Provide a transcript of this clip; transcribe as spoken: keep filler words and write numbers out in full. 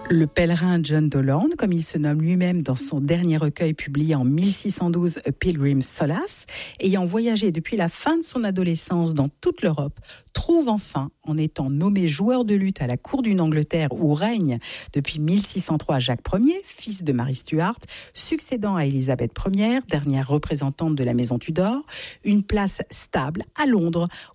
Le pèlerin John Dolan, comme il se nomme lui-même dans son dernier recueil publié en mille six cent douze, A Pilgrim's Solace, ayant voyagé depuis la fin de son adolescence dans toute l'Europe, trouve enfin, en étant nommé joueur de luth à la cour d'une Angleterre où règne depuis mille six cent trois Jacques Ier, fils de Marie Stuart, succédant à Élisabeth Première, dernière représentante de la maison Tudor, une place stable à Londres,